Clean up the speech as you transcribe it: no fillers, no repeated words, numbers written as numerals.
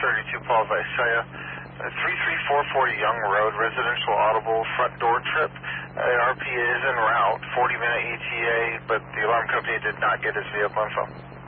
32 Paul Visalia, 3344 Young Road, residential audible front door trip. RPA is en route, 40-minute ETA, but the alarm company did not get his vehicle info.